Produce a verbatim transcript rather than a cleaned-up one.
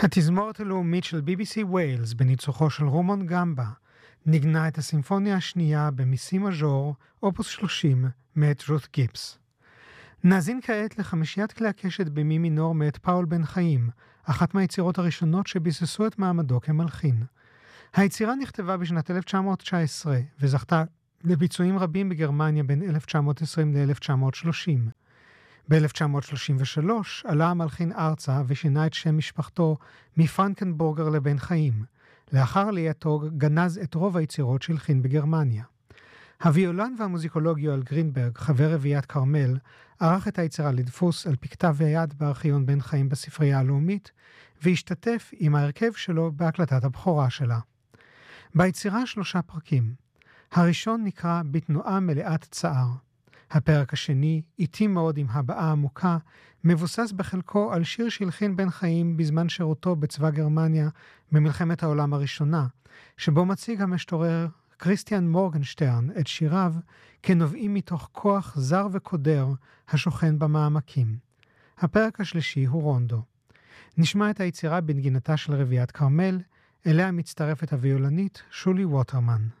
התזמורת הלאומית של בי בי סי ווילס בניצוחו של רומון גמבה נגנה את הסימפוניה השנייה במיסי מז'ור, אופוס שלושים, מאת רות גיבס. נאזין כעת לחמישיית כלי הקשת במי מינור מאת פאול בן חיים, אחת מהיצירות הראשונות שביססו את מעמדו כמלחין. היצירה נכתבה בשנת אלף תשע מאות תשע עשרה וזכתה לביצועים רבים בגרמניה בין אלף תשע מאות עשרים ל-אלף תשע מאות שלושים. ב-אלף תשע מאות שלושים ושלוש עלה המלחין ארצה ושינה את שם משפחתו מפרנקנבורגר לבן חיים. לאחר עלייתו גנז את רוב היצירות שהלחין בגרמניה. הוויולן והמוזיקולוג יואל גרינברג, חבר רביעיית כרמל, ערך את היצירה לדפוס על פי כתב היד בארכיון בן חיים בספרייה הלאומית, והשתתף עם ההרכב שלו בהקלטת הבכורה שלה. ביצירה שלושה פרקים. הראשון נקרא בתנועה מלאת צער. הפרק השני, איטי מאוד עם הבעה עמוקה, מבוסס בחלקו על שיר שהלחין בן חיים בזמן שירותו בצבא גרמניה במלחמת העולם הראשונה, שבו מציג המשורר כריסטיאן מורגנשטרן את שיריו כנובעים מתוך כוח זר וקודר השוכן במעמקים. הפרק השלישי הוא רונדו. נשמע את היצירה בנגינתה של רביעיית כרמל, אליה מצטרפת הוויולנית שולי ווטרמן.